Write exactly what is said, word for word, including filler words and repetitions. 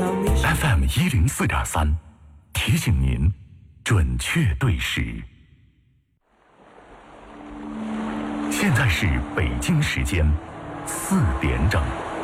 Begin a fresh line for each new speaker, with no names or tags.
F M 一零四点三，提醒您准确对时。现在是北京时间四点整。